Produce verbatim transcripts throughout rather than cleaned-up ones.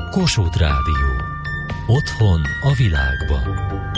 Kossuth Rádió. Otthon a világban.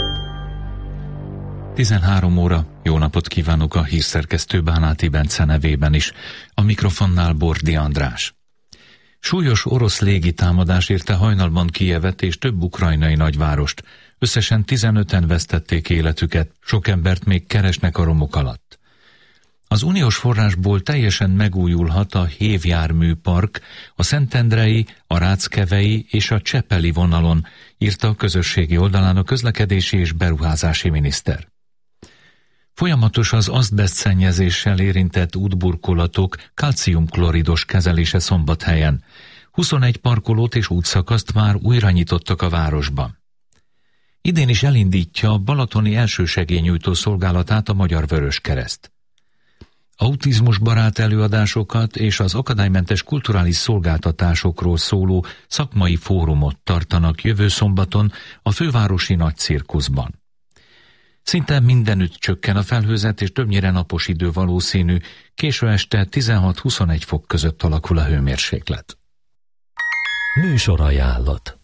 tizenhárom óra, jó napot kívánok a hírszerkesztő Bánáti Bence nevében is, a mikrofonnál Bordi András. Súlyos orosz légitámadás érte hajnalban Kijevet és több ukrajnai nagyvárost, összesen tizenöten vesztették életüket, sok embert még keresnek a romok alatt. Az uniós forrásból teljesen megújulhat a hévjárműpark a Szentendrei, a Ráckevei és a Csepeli vonalon, írta a közösségi oldalán a közlekedési és beruházási miniszter. Folyamatos az azbesztszennyezéssel érintett útburkolatok kalciumkloridos kezelése Szombathelyen. huszonegy parkolót és útszakaszt már újra nyitottak a városban. Idén is elindítja a balatoni elsősegélynyújtó szolgálatát a Magyar Vöröskereszt. Autizmusbarát előadásokat és az akadálymentes kulturális szolgáltatásokról szóló szakmai fórumot tartanak jövő szombaton a fővárosi nagycirkuszban. Szinte mindenütt csökken a felhőzet, és többnyire napos idő valószínű, késő este tizenhat-huszonegy fok között alakul a hőmérséklet. Műsorajánlat.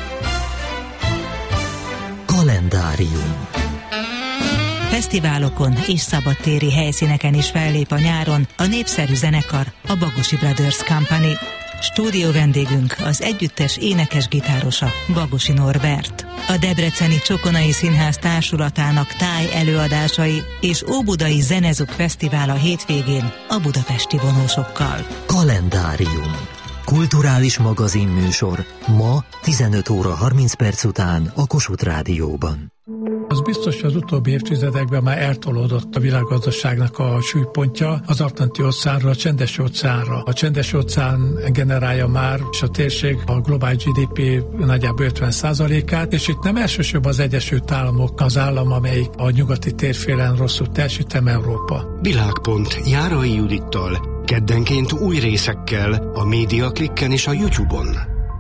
Kalendárium. Fesztiválokon és szabadtéri helyszíneken is fellép a nyáron a népszerű zenekar, a Bagosi Brothers Company. Stúdió vendégünk az együttes énekes-gitárosa, Bagosi Norbert. A Debreceni Csokonai Színház társulatának táj előadásai és Óbudai Zenezuk Fesztivál a hétvégén a budapesti vonósokkal. Kalendárium. Kulturális magazinműsor ma tizenöt óra harminc perc után a Kossuth Rádióban. Az biztos, hogy az utóbbi évtizedekben már eltolódott a világgazdaságnak a súlypontja az Atlanti-óceánra, a Csendes-óceánra. A Csendes-óceán generálja már, és a térség a globális gé dé pé nagyjából ötven százalékát, és itt nem elsősorban az Egyesült Államok az állam, amelyik a nyugati térfélen rosszul teljesít, hanem Európa. Világpont Járai Judittal, keddenként új részekkel a Médiaklikken és a YouTube-on.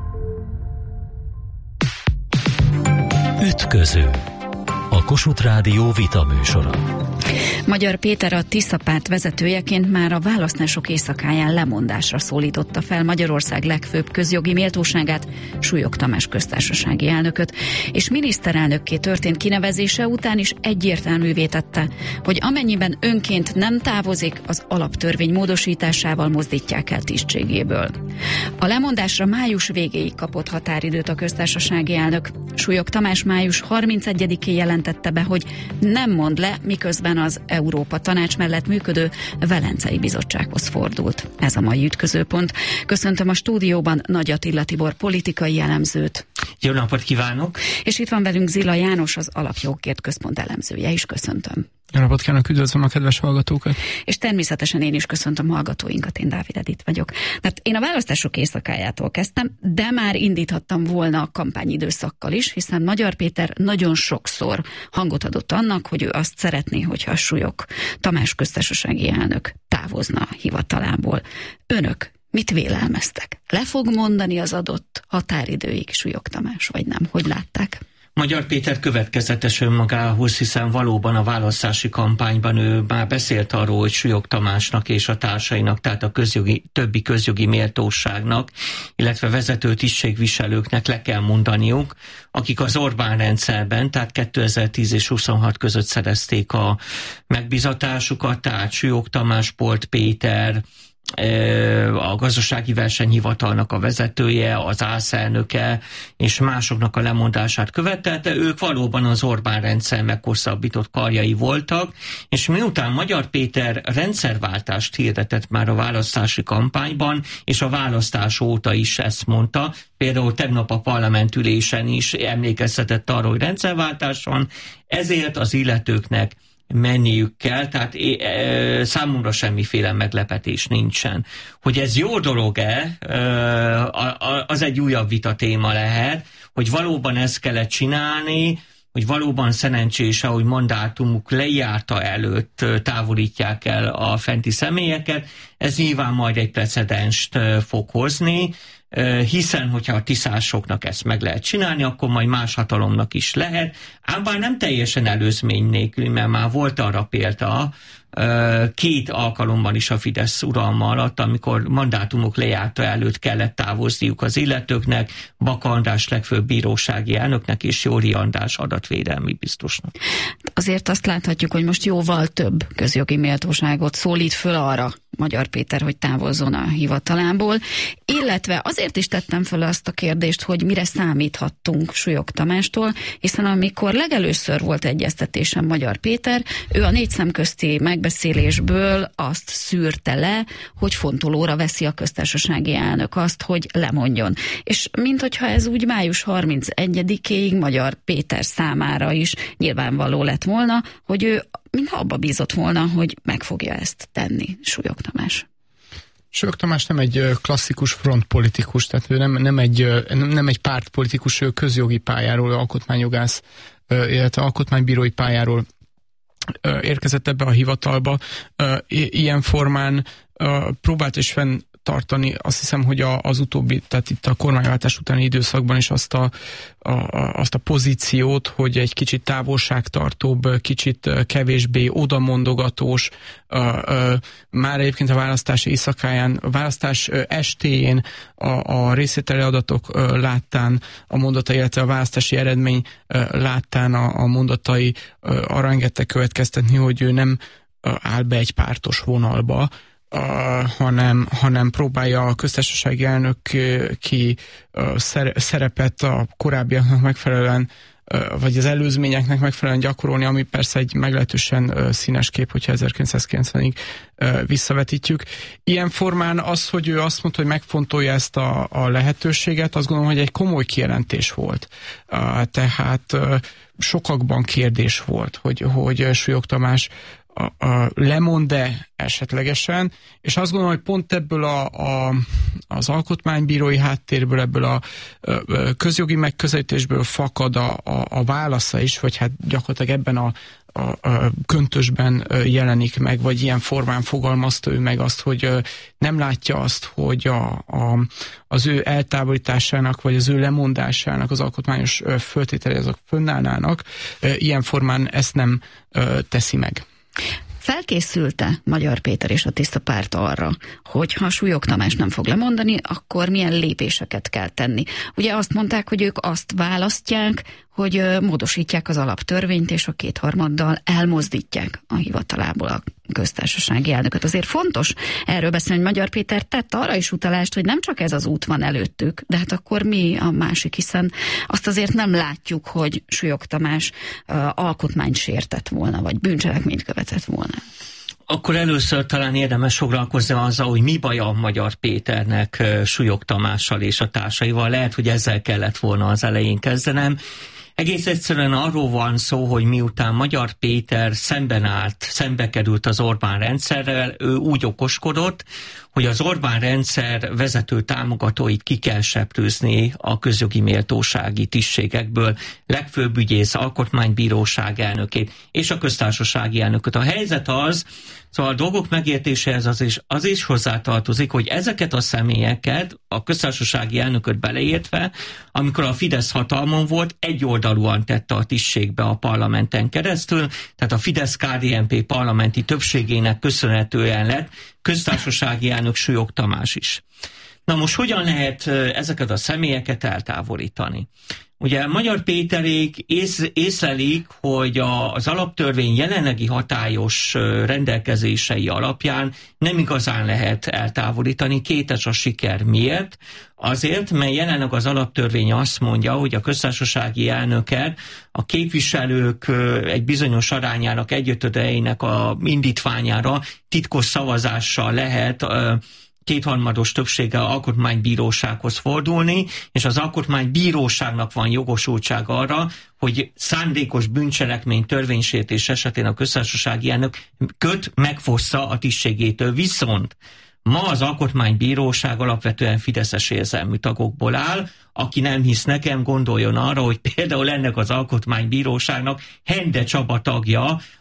Ütköző. A Kossuth Rádió vita műsora. Magyar Péter, a Tisza párt vezetőjeként már a választások éjszakáján lemondásra szólította fel Magyarország legfőbb közjogi méltóságát, Súlyog Tamás köztársasági elnököt, és miniszterelnökké történt kinevezése után is egyértelművé tette, hogy amennyiben önként nem távozik, az alaptörvény módosításával mozdítják el tisztségéből. A lemondásra május végéig kapott határidőt a köztársasági elnök. Súlyog Tamás május harmincegyedikén jelentette be, hogy nem mond le, miközben az Európa Tanács mellett működő Velencei Bizottsághoz fordult. Ez a mai ütközőpont. Köszöntöm a stúdióban Nagy Attila Tibor politikai elemzőt. Jó napot kívánok! És itt van velünk Zila János, az Alapjogokért Központ elemzője is. Köszöntöm. Jó napot kívánok, üdvözlöm a kedves hallgatókat! És természetesen én is köszöntöm hallgatóinkat, én Dávid Edith vagyok. Tehát én a választások éjszakájától kezdtem, de már indíthattam volna a kampányidőszakkal is, hiszen Magyar Péter nagyon sokszor hangot adott annak, hogy ő azt szeretné, hogyha a Súlyog Tamás köztársasági elnök távozna a hivatalából. Önök mit vélelmeztek? Le fog mondani az adott határidőig Súlyog Tamás, vagy nem? Hogy látták? Magyar Péter következetes önmagához, hiszen valóban a választási kampányban ő már beszélt arról, hogy Súlyog Tamásnak és a társainak, tehát a közjogi, többi közjogi méltóságnak, illetve vezető tisztségviselőknek le kell mondaniuk, akik az Orbán rendszerben, tehát kétezer-tíz és huszonhat között szerezték a megbizatásukat, tehát Súlyog Tamás, Polt Péter, a gazdasági versenyhivatalnak a vezetője, az ÁSZ elnöke és másoknak a lemondását követelte. Ők valóban az Orbán rendszer meghosszabbított karjai voltak, és miután Magyar Péter rendszerváltást hirdetett már a választási kampányban, és a választás óta is ezt mondta, például tegnap a parlamentülésen is emlékeztetett arra, hogy rendszerváltás van, ezért az illetőknek menniük kell, tehát e, számomra semmiféle meglepetés nincsen. Hogy ez jó dolog-e, e, az egy újabb vita téma lehet, hogy valóban ezt kellett csinálni, hogy valóban szerencsés, ahogy mandátumuk lejárta előtt távolítják el a fenti személyeket. Ez nyilván majd egy precedenst fog hozni, hiszen hogyha a tiszásoknak ezt meg lehet csinálni, akkor majd más hatalomnak is lehet. Ám bár nem teljesen előzmény nélkül, mert már volt arra példa, két alkalommal is a Fidesz uralma alatt, amikor mandátumok lejárta előtt kellett távozniuk az illetőknek, Baka András legfőbb bírósági elnöknek és Jóri András adatvédelmi biztosnak. Azért azt láthatjuk, hogy most jóval több közjogi méltóságot szólít föl arra Magyar Péter, hogy távozzon a hivatalából, illetve azért is tettem föl azt a kérdést, hogy mire számíthattunk Súlyog Tamástól, hiszen amikor legelőször volt egyeztetésem Magyar Péter, ő a négy szemközti megbeszélésből azt szűrte le, hogy fontolóra veszi a köztársasági elnök azt, hogy lemondjon. És minthogyha ez úgy május harmincegyedikéig Magyar Péter számára is nyilvánvaló lett volna, hogy ő mintha abba bízott volna, hogy meg fogja ezt tenni Súlyog Tamás. Súlyog Tamás nem egy klasszikus frontpolitikus, tehát ő nem, nem, egy, nem egy pártpolitikus, ő közjogi pályáról, alkotmányjogász, illetve alkotmánybírói pályáról érkezett ebbe a hivatalba. Ilyen formán próbált is fenn tartani, azt hiszem, hogy a, az utóbbi, tehát itt a kormányváltás utáni időszakban is azt a, a, azt a pozíciót, hogy egy kicsit távolságtartóbb, kicsit kevésbé odamondogatós, a, a, már egyébként a választás éjszakáján, a választás estéjén a, a részvételi adatok láttán a mondatai, illetve a választási eredmény láttán a, a mondatai arra engedtek következtetni, hogy ő nem áll be egy pártos vonalba, Uh, hanem, hanem próbálja a köztársasági elnök ki uh, szerepet a korábbiaknak megfelelően, uh, vagy az előzményeknek megfelelően gyakorolni, ami persze egy meglehetősen uh, színes kép, hogyha ezerkilencszázkilencvenig uh, visszavetítjük. Ilyen formán az, hogy ő azt mondta, hogy megfontolja ezt a, a lehetőséget, azt gondolom, hogy egy komoly kijelentés volt. Uh, tehát uh, sokakban kérdés volt, hogy, hogy Súlyog Tamás A, a lemond-e esetlegesen, és azt gondolom, hogy pont ebből a, a, az alkotmánybírói háttérből, ebből a, a közjogi megközelítésből fakad a, a, a válasza is, vagy hát gyakorlatilag ebben a, a, a köntösben jelenik meg, vagy ilyen formán fogalmazta ő meg azt, hogy nem látja azt, hogy a, a, az ő eltávolításának, vagy az ő lemondásának az alkotmányos föltételei azok fönnállnának, ilyen formán ezt nem teszi meg. Felkészülte Magyar Péter és a Tiszta Párt arra, hogy ha Súlyog Tamás nem fog lemondani, akkor milyen lépéseket kell tenni? Ugye azt mondták, hogy ők azt választják, hogy módosítják az alaptörvényt, és a kétharmaddal elmozdítják a hivatalából a köztársasági elnököt. Azért fontos erről beszélni, hogy Magyar Péter tett arra is utalást, hogy nem csak ez az út van előttük, de hát akkor mi a másik, hiszen azt azért nem látjuk, hogy Súlyog Tamás uh, alkotmányt sértett volna, vagy bűncselekményt követett volna. Akkor először talán érdemes foglalkozni azzal, hogy mi baja a Magyar Péternek Súlyog Tamással és a társaival. Lehet, hogy ezzel kellett volna az elején kezdenem. Egész egyszerűen arról van szó, hogy miután Magyar Péter szemben állt, szembe került az Orbán rendszerrel, ő úgy okoskodott, hogy az Orbán rendszer vezető támogatóit ki kell seprőzni a közjogi méltósági tisztségekből, legfőbb ügyész, alkotmánybíróság elnökét és a köztársasági elnököt. A helyzet az, szóval a dolgok megértéséhez az is, az is hozzátartozik, hogy ezeket a személyeket, a köztársasági elnököt beleértve, amikor a Fidesz hatalmon volt, egyoldalúan tette a tisztségbe a parlamenten keresztül, tehát a Fidesz-ká dé en pé parlamenti többségének köszönhetően lett köztársasági elnök Súlyog Tamás is. Na most hogyan lehet ezeket a személyeket eltávolítani? Ugye Magyar Péterék ész, észlelik, hogy a, az alaptörvény jelenlegi hatályos rendelkezései alapján nem igazán lehet eltávolítani. Kétes a siker. Miért? Azért, mert jelenleg az alaptörvény azt mondja, hogy a köztársasági elnöket a képviselők egy bizonyos arányának egyötödeinek a indítványára titkos szavazással lehet kétharmados többséggel alkotmánybírósághoz fordulni, és az alkotmánybíróságnak van jogosultság arra, hogy szándékos bűncselekmény törvénysértés esetén a köztársasági elnök köt megfossza a tisztségétől. Viszont ma az alkotmánybíróság alapvetően fideszes érzelmű tagokból áll. Aki nem hisz nekem, gondoljon arra, hogy például ennek az alkotmánybíróságnak Hende Csaba tagja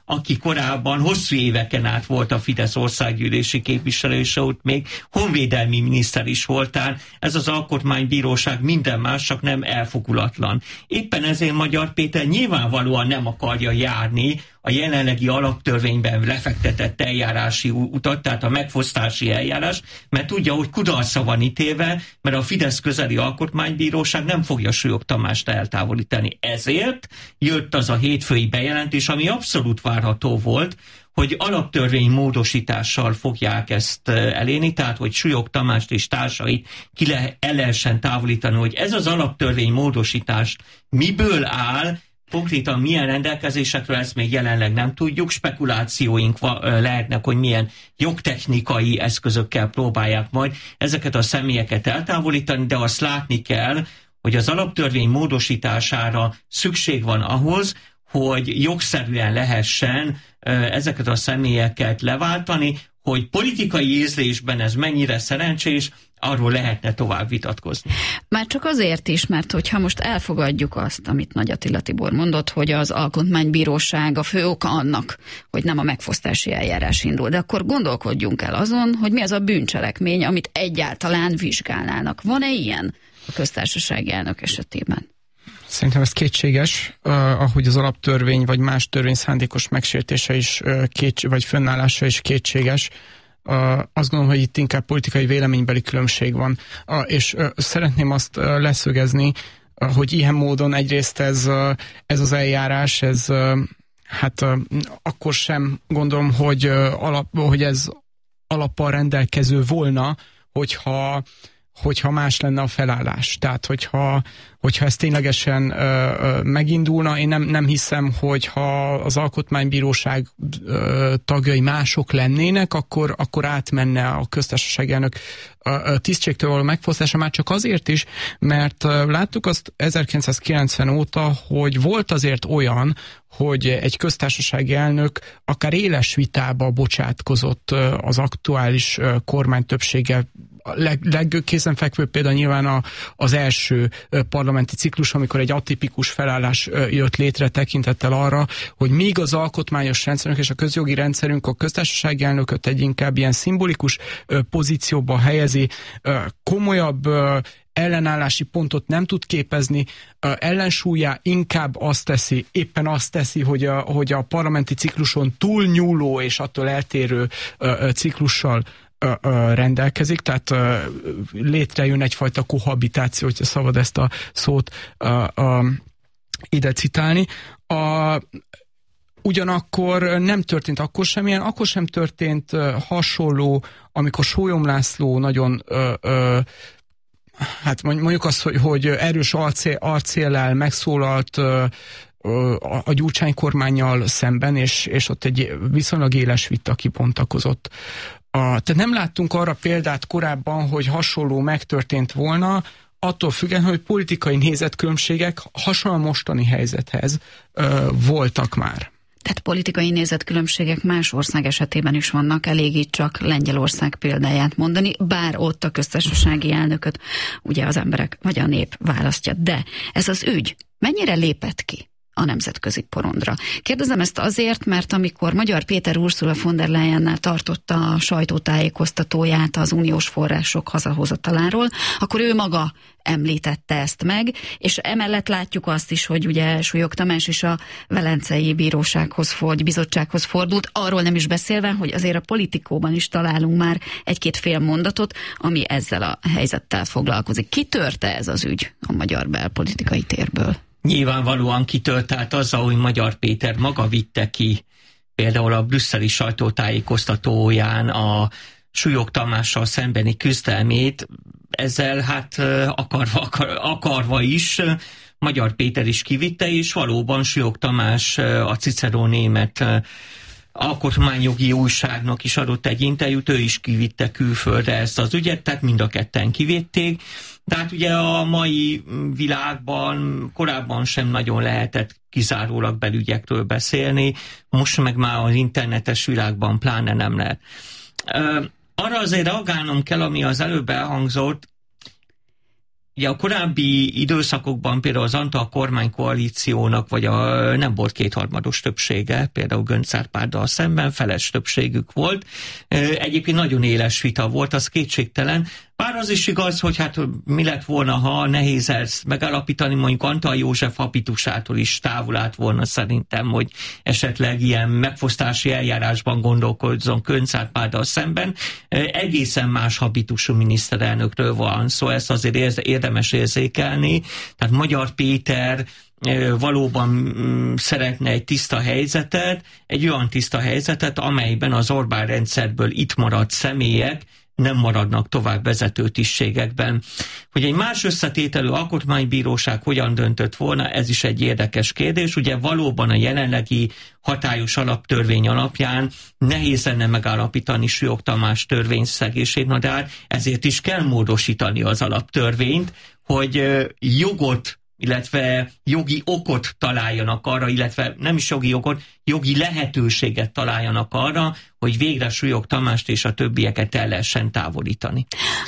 aki korábban hosszú éveken át volt a Fidesz országgyűlési képviselő, és ott még honvédelmi miniszter is voltál. Ez az alkotmánybíróság minden más, csak nem elfogulatlan. Éppen ezért Magyar Péter nyilvánvalóan nem akarja járni a jelenlegi alaptörvényben lefektetett eljárási utat, tehát a megfosztási eljárás, mert tudja, hogy kudarcra van ítélve, mert a Fidesz közeli alkotmánybíróság nem fogja Súlyog Tamást eltávolítani. Ezért jött az a hétfői bejelentés, ami abszolút várható volt, hogy alaptörvény módosítással fogják ezt elérni, tehát hogy Súlyog Tamást és társait ki le, el lehessen távolítani, hogy ez az alaptörvény módosítást miből áll, konkrétan milyen rendelkezésekről, ezt még jelenleg nem tudjuk, spekulációink lehetnek, hogy milyen jogtechnikai eszközökkel próbálják majd ezeket a személyeket eltávolítani, de azt látni kell, hogy az alaptörvény módosítására szükség van ahhoz, hogy jogszerűen lehessen ezeket a személyeket leváltani, hogy politikai ízlésben ez mennyire szerencsés, arról lehetne tovább vitatkozni. Már csak azért is, mert hogyha most elfogadjuk azt, amit Nagy Attila Tibor mondott, hogy az alkotmánybíróság a fő oka annak, hogy nem a megfosztási eljárás indul, de akkor gondolkodjunk el azon, hogy mi az a bűncselekmény, amit egyáltalán vizsgálnának. Van-e ilyen a köztársasági elnök esetében? Szerintem ez kétséges, uh, ahogy az alaptörvény vagy más törvény szándékos megsértése is, uh, kéts- vagy fönnállása is kétséges. Uh, azt gondolom, hogy itt inkább politikai véleménybeli különbség van. Uh, és uh, szeretném azt uh, leszögezni, uh, hogy ilyen módon egyrészt ez, uh, ez az eljárás, ez uh, hát uh, akkor sem gondolom, hogy, uh, alap, hogy ez alappal rendelkező volna, hogyha hogyha más lenne a felállás. Tehát, hogyha, hogyha ez ténylegesen ö, ö, megindulna, én nem, nem hiszem, hogy ha az alkotmánybíróság ö, tagjai mások lennének, akkor, akkor átmenne a köztársaság elnök tisztségtől való megfosztása, már csak azért is, mert ö, láttuk azt ezerkilencszázkilencven óta, hogy volt azért olyan, hogy egy köztársasági elnök akár éles vitába bocsátkozott ö, az aktuális ö, kormány többsége. A leg, legkézenfekvőbb például nyilván a, az első parlamenti ciklus, amikor egy atipikus felállás jött létre tekintettel arra, hogy míg az alkotmányos rendszerünk és a közjogi rendszerünk a köztársasági elnököt egy inkább ilyen szimbolikus pozícióba helyezi, komolyabb ellenállási pontot nem tud képezni, ellensúlyá inkább azt teszi, éppen azt teszi, hogy a, hogy a parlamenti cikluson túlnyúló és attól eltérő ciklussal rendelkezik, tehát létrejön egyfajta kohabitáció, hogyha szabad ezt a szót ide citálni. A, ugyanakkor nem történt akkor semmilyen, akkor sem történt hasonló, amikor Sólyom László nagyon ö, ö, hát mondjuk azt, hogy, hogy erős arcéllel megszólalt ö, a Gyurcsány kormánnyal szemben, és, és ott egy viszonylag éles vita kibontakozott. A, tehát nem láttunk arra példát korábban, hogy hasonló megtörtént volna, attól függően, hogy politikai nézetkülönbségek hasonlóan mostani helyzethez ö, voltak már. Tehát politikai nézetkülönbségek más ország esetében is vannak, elég itt csak Lengyelország példáját mondani, bár ott a köztársasági elnököt ugye az emberek vagy a nép választja. De ez az ügy mennyire lépett ki a nemzetközi porondra? Kérdezem ezt azért, mert amikor Magyar Péter Ursula von der Leyennel tartotta a sajtótájékoztatóját az uniós források hazahozataláról, akkor ő maga említette ezt meg, és emellett látjuk azt is, hogy ugye Súlyog Tamás is a Velencei Bírósághoz vagy bizottsághoz fordult, arról nem is beszélve, hogy azért a Politikóban is találunk már egy-két fél mondatot, ami ezzel a helyzettel foglalkozik. Kitörte ez az ügy a magyar belpolitikai térből? Nyilvánvalóan kitört, tehát azzal, hogy Magyar Péter maga vitte ki például a brüsszeli sajtótájékoztatóján a Súlyog Tamással szembeni küzdelmét, ezzel hát akarva, akar, akarva is Magyar Péter is kivitte, és valóban Súlyog Tamás a Cicero német alkotmányjogi újságnak is adott egy interjút, ő is kivitte külföldre ezt az ügyet, tehát mind a ketten kivitték. Tehát ugye a mai világban korábban sem nagyon lehetett kizárólag belügyekről beszélni, most meg már az internetes világban pláne nem lehet. Arra azért reagálnom kell, ami az előbb elhangzott, Ugye a korábbi időszakokban például az Antal kormánykoalíciónak vagy a, nem volt kétharmados többsége, például Göncz Árpáddal szemben feles többségük volt. Egyébként nagyon éles vita volt, az kétségtelen. Bár az is igaz, hogy hát mi lett volna, ha nehéz ezt megállapítani, mondjuk Antal József habitusától is távol állt volna szerintem, hogy esetleg ilyen megfosztási eljárásban gondolkozzon Göncz Árpáddal szemben. Egészen más habitusú miniszterelnökről van szó, ezt azért érdemes érzékelni. Tehát Magyar Péter valóban szeretne egy tiszta helyzetet, egy olyan tiszta helyzetet, amelyben az Orbán rendszerből itt maradt személyek nem maradnak tovább vezető tisztségekben. Hogy egy más összetételű alkotmánybíróság hogyan döntött volna, ez is egy érdekes kérdés. Ugye valóban a jelenlegi hatályos alaptörvény alapján nehéz lenne megállapítani Súlyog Tamás törvényszegését, na de hát ezért is kell módosítani az alaptörvényt, hogy jogot, illetve jogi okot találjanak arra, illetve nem is jogi okot, jogi lehetőséget találjanak arra, hogy végre Súlyog Tamást és a többieket el lehessen távolítani.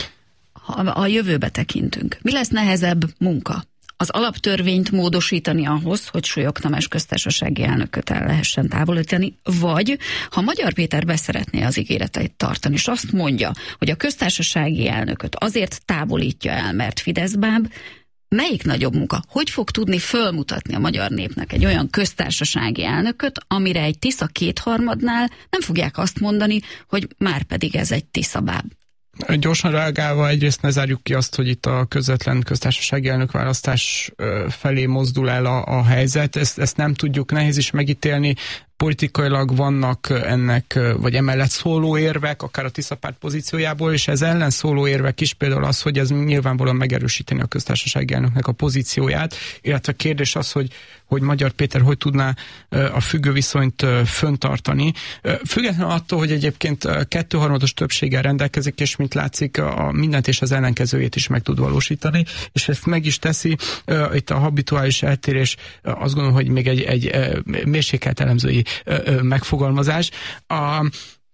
Ha a jövőbe tekintünk, mi lesz nehezebb munka? Az alaptörvényt módosítani ahhoz, hogy Súlyog Tamás köztársasági elnököt el lehessen távolítani, vagy ha Magyar Péter beszeretné az ígéreteit tartani, és azt mondja, hogy a köztársasági elnököt azért távolítja el, mert Fideszbáb, melyik nagyobb munka? Hogy fog tudni fölmutatni a magyar népnek egy olyan köztársasági elnököt, amire egy Tisza kétharmadnál nem fogják azt mondani, hogy már pedig ez egy Tiszabáb? Gyorsan reagálva, egyrészt ne zárjuk ki azt, hogy itt a közvetlen köztársasági elnökválasztás felé mozdul el a, a helyzet. Ezt, ezt nem tudjuk, nehéz is megítélni. Politikailag vannak ennek, vagy emellett szóló érvek, akár a Tisza párt pozíciójából, és ez ellen szóló érvek is, például az, hogy ez nyilvánvalóan megerősíteni a köztársasági elnöknek a pozícióját, illetve a kérdés az, hogy, hogy Magyar Péter hogy tudná a függő viszonyt föntartani. Függetlenül attól, hogy egyébként kettőharmados többséggel rendelkezik, és mint látszik, a mindent és az ellenkezőjét is meg tud valósítani, és ezt meg is teszi. Itt a habituális eltérés, azt gondolom, hogy még egy, egy mérsékelt elemzői megfogalmazás. A,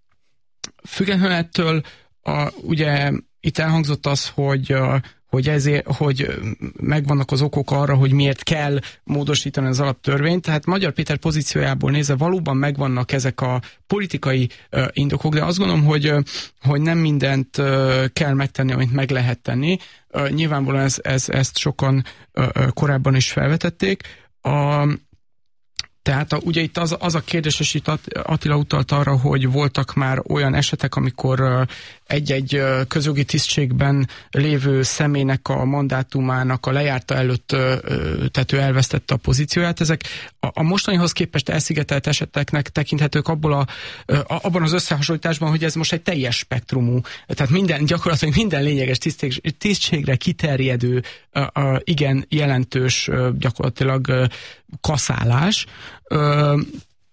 függetlenül ettől a, ugye itt elhangzott az, hogy hogy, ezért, hogy megvannak az okok arra, hogy miért kell módosítani az alaptörvényt. Tehát Magyar Péter pozíciójából nézve valóban megvannak ezek a politikai uh, indokok, de azt gondolom, hogy, uh, hogy nem mindent uh, kell megtenni, amit meg lehet tenni. Uh, nyilvánvalóan ez, ez, ezt sokan uh, korábban is felvetették. A Tehát a, ugye itt az, az a kérdés, és itt Attila utalt arra, hogy voltak már olyan esetek, amikor uh, egy-egy uh, közjogi tisztségben lévő személynek a mandátumának a lejárta előtt uh, tehát ő elvesztette a pozícióját. Ezek a, a mostanihoz képest elszigetelt eseteknek tekinthetők abból a, uh, abban az összehasonlításban, hogy ez most egy teljes spektrumú, tehát minden, gyakorlatilag minden lényeges tisztség, tisztségre kiterjedő, uh, uh, igen jelentős uh, gyakorlatilag uh, kaszálás. Uh,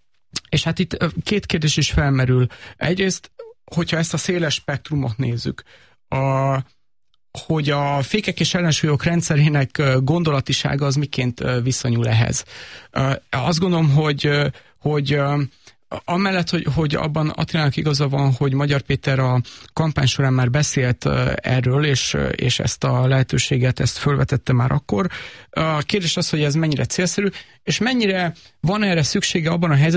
és hát itt két kérdés is felmerül. Egyrészt, hogyha ezt a széles spektrumot nézzük, a, hogy a fékek és ellensúlyok rendszerének gondolatisága az miként viszonyul ehhez. Uh, azt gondolom, hogy, hogy uh, amellett, hogy, hogy abban Attilának igaza van, hogy Magyar Péter a kampány során már beszélt uh, erről, és, és ezt a lehetőséget, ezt fölvetette már akkor. A kérdés az, hogy ez mennyire célszerű, és mennyire van erre szüksége abban a helyzetben,